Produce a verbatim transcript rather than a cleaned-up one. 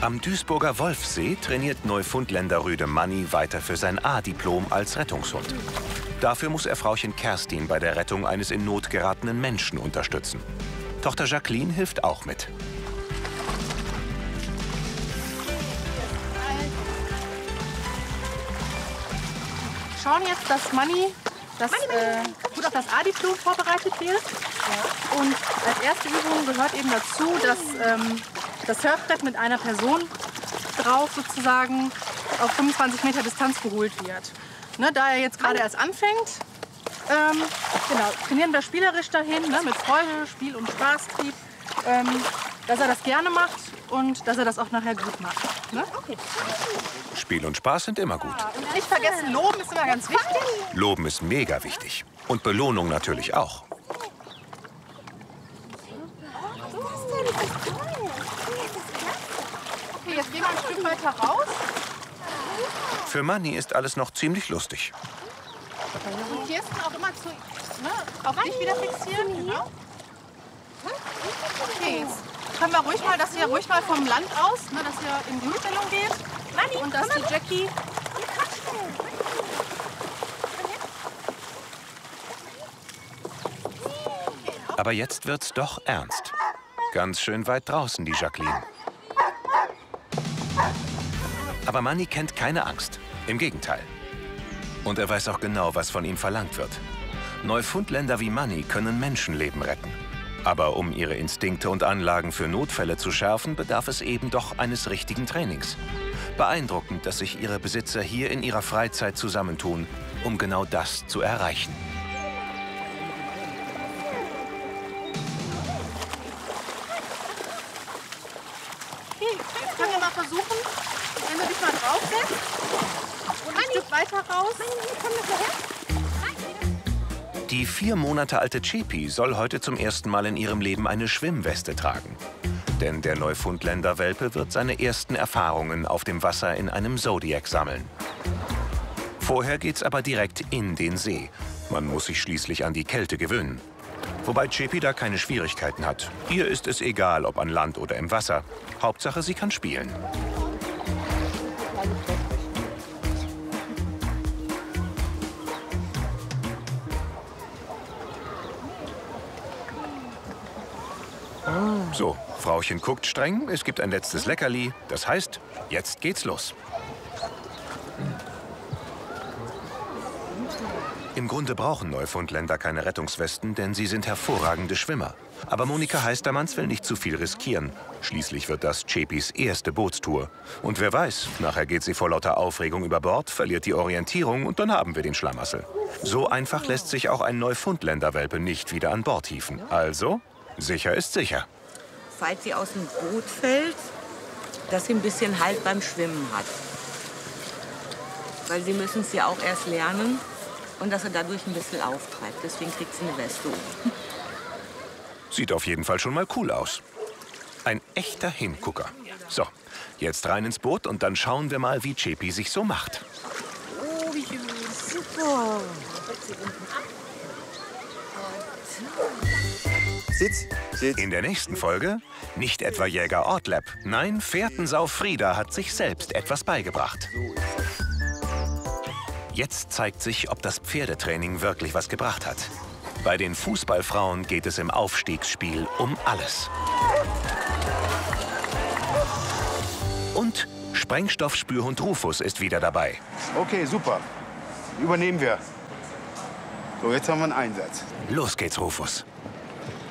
Am Duisburger Wolfsee trainiert Neufundländer Rüde Manni weiter für sein A-Diplom als Rettungshund. Dafür muss er Frauchen Kerstin bei der Rettung eines in Not geratenen Menschen unterstützen. Tochter Jacqueline hilft auch mit. Wir schauen jetzt, dass Manni das, äh, gut auf das A-Diplom vorbereitet wird. Ja. Und als erste Übung gehört eben dazu, dass ähm, das Surfbrett mit einer Person drauf sozusagen auf fünfundzwanzig Meter Distanz geholt wird. Ne, da er jetzt gerade erst anfängt, ähm, genau, trainieren wir spielerisch dahin, ne, mit Freude, Spiel und Spaßtrieb, ähm, dass er das gerne macht und dass er das auch nachher gut macht. Ne? Okay. Spiel und Spaß sind immer gut. Ja, und nicht vergessen, loben ist immer ganz wichtig. Loben ist mega wichtig. Und Belohnung natürlich auch. Okay, jetzt gehen wir ein Stück weiter raus. Für Manni ist alles noch ziemlich lustig. Und Kirsten auch immer zu, ne, auf dich wieder fixieren. Genau. Okay, jetzt können wir ruhig mal, dass ihr ruhig mal vom Land aus, ne, dass ihr in die Stellung geht. Und dass die Jackie... Aber jetzt wird's doch ernst. Ganz schön weit draußen, die Jacqueline. Aber Manni kennt keine Angst. Im Gegenteil. Und er weiß auch genau, was von ihm verlangt wird. Neufundländer wie Manni können Menschenleben retten. Aber um ihre Instinkte und Anlagen für Notfälle zu schärfen, bedarf es eben doch eines richtigen Trainings. Beeindruckend, dass sich ihre Besitzer hier in ihrer Freizeit zusammentun, um genau das zu erreichen. Okay, jetzt können wir mal versuchen, wenn du dich mal draufsetzt und ein Stück weiter raus. Die vier Monate alte Chepi soll heute zum ersten Mal in ihrem Leben eine Schwimmweste tragen. Denn der Neufundländer-Welpe wird seine ersten Erfahrungen auf dem Wasser in einem Zodiac sammeln. Vorher geht's aber direkt in den See. Man muss sich schließlich an die Kälte gewöhnen. Wobei Chepi da keine Schwierigkeiten hat. Ihr ist es egal, ob an Land oder im Wasser. Hauptsache, sie kann spielen. So, Frauchen guckt streng, es gibt ein letztes Leckerli. Das heißt, jetzt geht's los. Im Grunde brauchen Neufundländer keine Rettungswesten, denn sie sind hervorragende Schwimmer. Aber Monika Heistermanns will nicht zu viel riskieren. Schließlich wird das Chepis erste Bootstour. Und wer weiß, nachher geht sie vor lauter Aufregung über Bord, verliert die Orientierung und dann haben wir den Schlamassel. So einfach lässt sich auch ein Neufundländer-Welpe nicht wieder an Bord hieven. Also, sicher ist sicher. Falls sie aus dem Boot fällt, dass sie ein bisschen Halt beim Schwimmen hat. Weil sie müssen es ja auch erst lernen und dass er dadurch ein bisschen auftreibt. Deswegen kriegt sie eine Weste um. Sieht auf jeden Fall schon mal cool aus. Ein echter Hingucker. So, jetzt rein ins Boot und dann schauen wir mal, wie Chepi sich so macht. Oh, wie schön. Super. Sitz, sitz. In der nächsten Folge nicht etwa Jäger Ortleb. Nein, Fährtensau Frieda hat sich selbst etwas beigebracht. Jetzt zeigt sich, ob das Pferdetraining wirklich was gebracht hat. Bei den Fußballfrauen geht es im Aufstiegsspiel um alles. Und Sprengstoffspürhund Rufus ist wieder dabei. Okay, super. Übernehmen wir. So, jetzt haben wir einen Einsatz. Los geht's, Rufus.